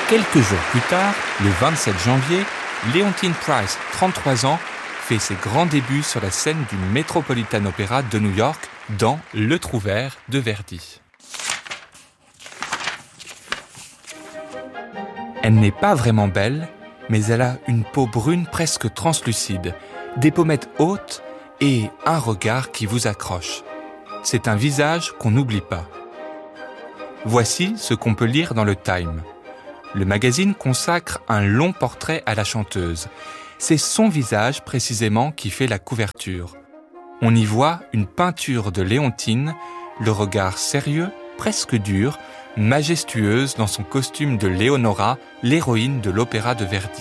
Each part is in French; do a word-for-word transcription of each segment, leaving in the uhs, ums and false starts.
Quelques jours plus tard, le vingt-sept janvier, Leontyne Price, trente-trois ans, fait ses grands débuts sur la scène du Metropolitan Opera de New York dans Le Trouvère de Verdi. Elle n'est pas vraiment belle, mais elle a une peau brune presque translucide, des pommettes hautes et un regard qui vous accroche. C'est un visage qu'on n'oublie pas. Voici ce qu'on peut lire dans le Time. Le magazine consacre un long portrait à la chanteuse. C'est son visage précisément qui fait la couverture. On y voit une peinture de Leontyne, le regard sérieux, presque dur, majestueuse dans son costume de Leonora, l'héroïne de l'opéra de Verdi.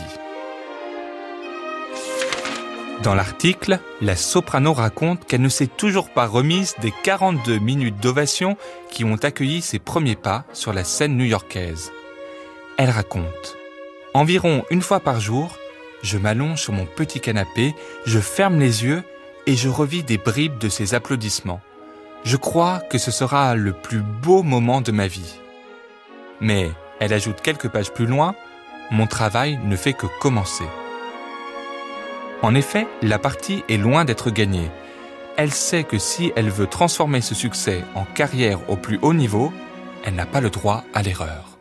Dans l'article, la soprano raconte qu'elle ne s'est toujours pas remise des quarante-deux minutes d'ovation qui ont accueilli ses premiers pas sur la scène new-yorkaise. Elle raconte « Environ une fois par jour, je m'allonge sur mon petit canapé, je ferme les yeux et je revis des bribes de ces applaudissements. Je crois que ce sera le plus beau moment de ma vie. » Mais, elle ajoute quelques pages plus loin, « Mon travail ne fait que commencer. » En effet, la partie est loin d'être gagnée. Elle sait que si elle veut transformer ce succès en carrière au plus haut niveau, elle n'a pas le droit à l'erreur.